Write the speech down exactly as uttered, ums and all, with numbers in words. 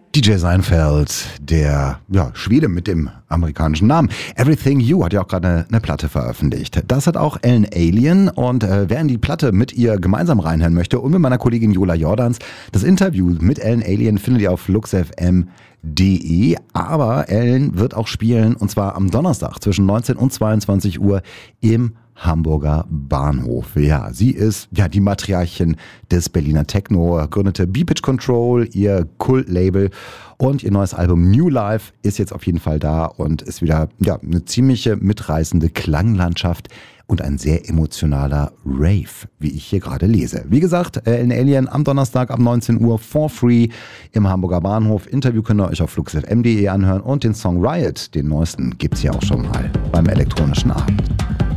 D J Seinfeld, der ja, Schwede mit dem amerikanischen Namen. Everything You hat ja auch gerade eine, eine Platte veröffentlicht. Das hat auch Ellen Allien und äh, wer in die Platte mit ihr gemeinsam reinhören möchte und mit meiner Kollegin Jola Jordans, das Interview mit Ellen Allien findet ihr auf luxfm punkt de. Aber Ellen wird auch spielen und zwar am Donnerstag zwischen neunzehn und zweiundzwanzig Uhr im Hamburger Bahnhof. Ja, sie ist ja die Matriarchin des Berliner Techno, gründete B-Pitch Control, ihr Kult-Label, und ihr neues Album New Life ist jetzt auf jeden Fall da und ist wieder ja, eine ziemliche mitreißende Klanglandschaft und ein sehr emotionaler Rave, wie ich hier gerade lese. Wie gesagt, Ellen Allien am Donnerstag ab neunzehn Uhr for free im Hamburger Bahnhof. Interview könnt ihr euch auf luxfm punkt de anhören und den Song Riot, den neuesten, gibt's ja auch schon mal beim elektronischen Abend.